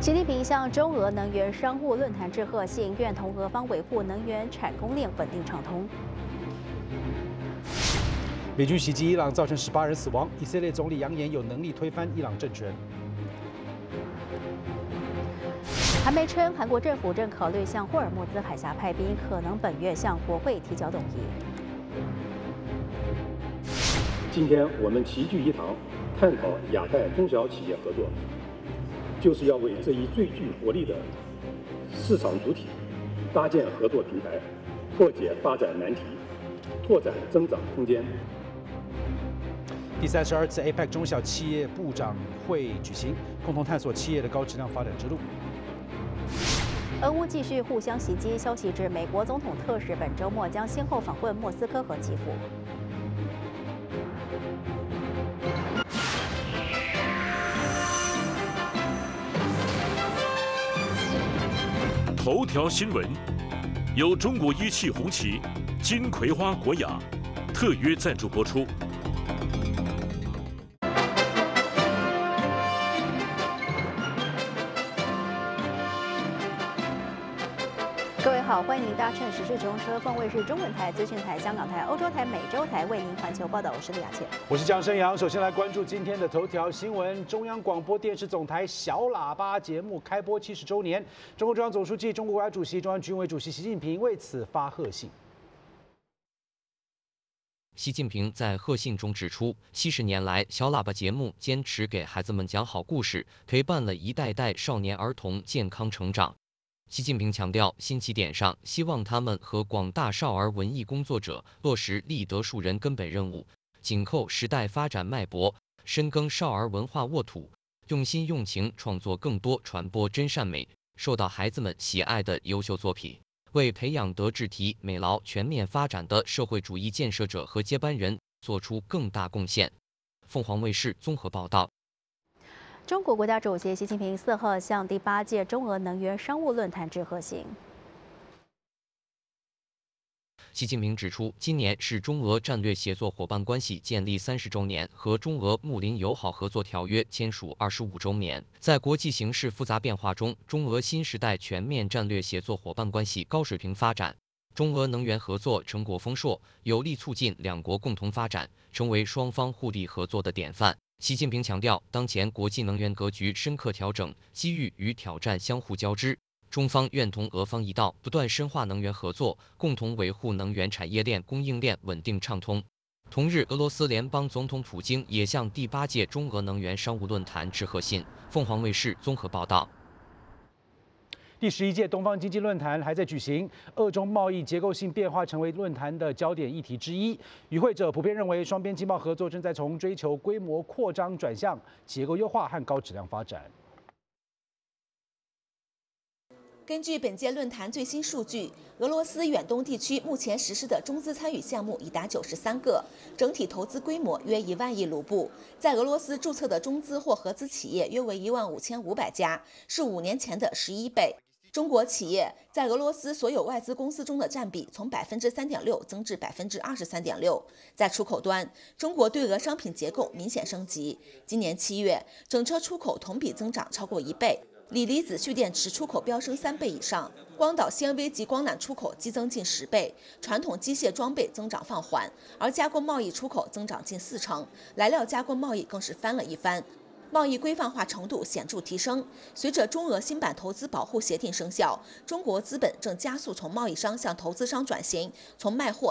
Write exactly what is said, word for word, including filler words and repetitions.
习近平向中俄能源商务论坛致贺信，愿同俄方维护能源产供链稳定畅通。 美军袭击伊朗造成十八人死亡，以色列总理扬言有能力推翻伊朗政权。 韩媒称，韩国政府正考虑向霍尔木兹海峡派兵，可能本月向国会提交动议。 今天我们齐聚一堂，探讨亚太中小企业合作，就是要为这一最具活力的市场主体搭建合作平台，破解发展难题，拓展增长空间。 第三十二次 A P E C 中小企业部长会举行，共同探索企业的高质量发展之路。 俄乌继续互相袭击，消息指美国总统特使本周末将先后访问莫斯科和基辅。 头条新闻由中国一汽红旗、金葵花国雅特约赞助播出。 各位好，欢迎您搭乘时事直通车，凤卫视中文台、资讯台、香港台、欧洲台、美洲台为您环球报道。我是李雅倩， 我是江生阳。首先来关注今天的头条新闻：中央广播电视总台小喇叭节目开播七十周年，中共中央总书记、中国国家主席、中央军委主席习近平为此发贺信。 习近平在贺信中指出，七十年来，小喇叭节目坚持给孩子们讲好故事，陪伴了一代代少年儿童健康成长。习近平强调，新起点上，希望他们和广大少儿文艺工作者落实立德树人根本任务，紧扣时代发展脉搏，深耕少儿文化沃土，用心用情创作更多传播真善美、受到孩子们喜爱的优秀作品，为培养德智体美劳全面发展的社会主义建设者和接班人做出更大贡献。凤凰卫视综合报道。 中国国家主席习近平四号向第八届中俄能源商务论坛致贺信。 习近平指出，今年是中俄战略协作伙伴关系建立三十周年和中俄睦邻友好合作条约签署二十五周年。在国际形势复杂变化中，中俄新时代全面战略协作伙伴关系高水平发展，中俄能源合作成果丰硕，有力促进两国共同发展，成为双方互利合作的典范。习近平强调，当前国际能源格局深刻调整，机遇与挑战相互交织。中方愿同俄方一道，不断深化能源合作，共同维护能源产业链供应链稳定畅通。同日，俄罗斯联邦总统普京也向第八届中俄能源商务论坛致贺信。凤凰卫视综合报道。 第十一届东方经济论坛还在举行，俄中贸易结构性变化成为论坛的焦点议题之一。与会者普遍认为，双边经贸合作正在从追求规模扩张转向结构优化和高质量发展。 根据本届论坛最新数据，俄罗斯远东地区目前实施的中资参与项目已达九十三个，整体投资规模约一万亿卢布。在俄罗斯注册的中资或合资企业约为一万五千五百家，是五年前的十一倍。中国企业在俄罗斯所有外资公司中的占比从百分之三点六增至百分之二十三点六。在出口端，中国对俄商品结构明显升级。今年七月，整车出口同比增长超过一倍。锂离子蓄电池出口飙升三倍以上，光导纤维及光缆出口激增近十倍，传统机械装备增长放缓，而加工贸易出口增长近四成，来料加工贸易更是翻了一番。贸易规范化程度显著提升。随着中俄新版投资保护协定生效，中国资本正加速从贸易商向投资商转型，从卖货